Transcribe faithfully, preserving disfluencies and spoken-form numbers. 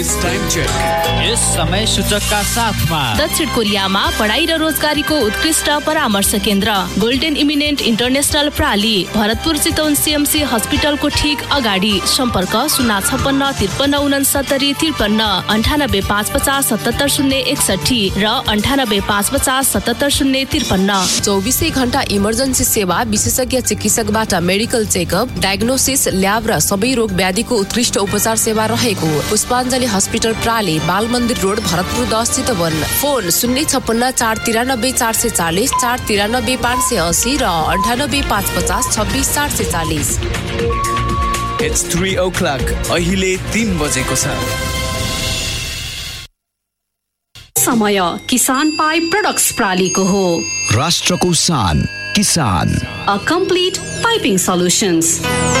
Time check यस समय सूचकका साथमा दक्षिण कोरियामा पढाइ र रोजगारीको उत्कृष्ट परामर्श केन्द्र golden eminent international प्राली Bharatpur Chitwan CMC हस्पिटलको ठीक अगाडि सम्पर्क शून्य छप्पन्न त्रिपन्न उनसत्तरी त्रिपन्न अन्ठानब्बे पाँच पचास सतहत्तर शून्य एकसठी र अन्ठानब्बे पाँच पचास सतहत्तर शून्य त्रिपन्न। चौबिसै घण्टा इमर्जेन्सी सेवा, विशेषज्ञ चिकित्सकबाट मेडिकल चेकअप, डायग्नोसिस, ल्याब र सबै रोग व्याधिको उत्कृष्ट उपचार सेवा रहेको पुष्पाञ्जली हस्पिटल प्राली, बाल मन्दिर रोड, भरतपुर दस चितवन। फोन शून्य छप्पन्न चार तिरानब्बे चार सय चालिस, चार तिरानब्बे पाँच सय असी र अन्ठानब्बे पाँच पचास छब्बिस चार सय चालिस। It's three o'clock. अहिले तीन बजेको छ। समय किसान पाइप प्रोडक्ट्स प्रालीको हो। राष्ट्रको शान किसान। A complete piping solutions.